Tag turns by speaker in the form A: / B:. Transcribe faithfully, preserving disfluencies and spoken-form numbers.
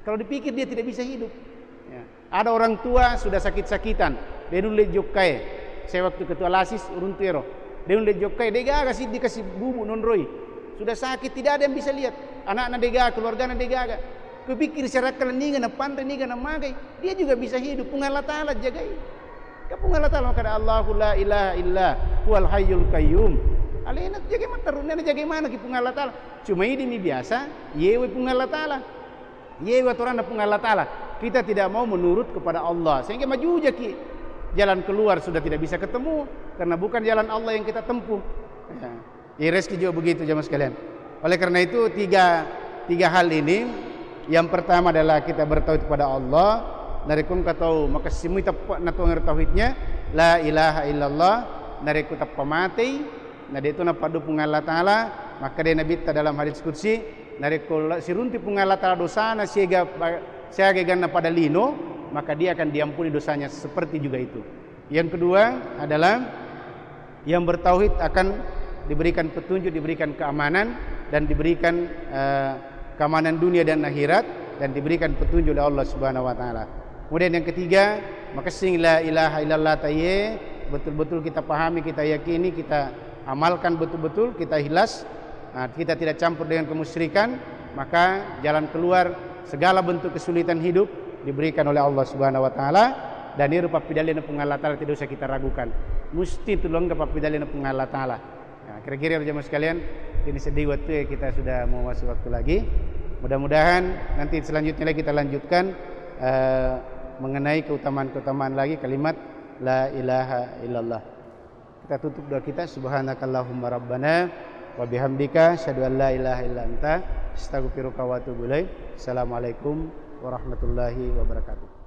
A: Kalau dipikir dia tidak bisa hidup. Ya. Ada orang tua sudah sakit-sakitan, dia nulis jokai. Saya waktu ketua lasis urun tero, dia nulis jokai, dia gaga sih dikasih bubuk non roy. Sudah sakit, tidak ada yang bisa lihat. Anak-anak dia gaga, keluarga dia gaga. Kepikir secara kelentingan, pantai ni kana magai, dia juga bisa hidup. Pun Allah Taala jagai. Kapun Allah Taala kata Allahu la ilaha illa huwal hayyul qayyum. Alena jagai mata runana jagai mana ki pun Allah Taala. Cuma ini mi biasa, yewe pun Allah Taala. Yewe aturan pun Allah Taala. Kita tidak mau menurut kepada Allah sehingga maju jaki. Jalan keluar sudah tidak bisa ketemu karena bukan jalan Allah yang kita tempuh. Ya, ya rezeki juga begitu jemaah sekalian. Oleh karena itu tiga tiga hal ini, yang pertama adalah kita bertauhid kepada Allah. Narikum katau maka semua tapak na tuang tauhidnya la ilaha illallah nariku tap pamati nade itu na padu pung Allah Taala maka dia nabi ta dalam hadis qudsi nariku sirunti pung Allah Taala dosana siaga siaga ganna pada lino maka dia akan diampuni dosanya seperti juga itu. Yang kedua adalah yang bertauhid akan diberikan petunjuk, diberikan keamanan dan diberikan uh, keamanan dunia dan akhirat dan diberikan petunjuk oleh Allah Subhanahu wa taala. Kemudian yang ketiga, maka sing la ilaha illallah taye betul-betul kita pahami, kita yakini, kita amalkan betul-betul, kita ikhlas, nah, kita tidak campur dengan kemusyrikan, maka jalan keluar segala bentuk kesulitan hidup diberikan oleh Allah Subhanahu wa taala dan ini rupa pidalina pung Allah taala tidak usah kita ragukan. Mesti tulung ke pidalina pung Allah taala. Nah, kira-kira jemaah sekalian, ini sedih waktu ya, kita sudah mau masuk waktu lagi. Mudah-mudahan nanti selanjutnya lagi kita lanjutkan uh, mengenai keutamaan-keutamaan lagi kalimat la ilaha illallah. Kita tutup doa kita, subhanakallahumma rabbana wa bihamdika asyhadu an la ilaha illa anta astaghfiruka wa atubu ilaik. Assalamualaikum warahmatullahi wabarakatuh.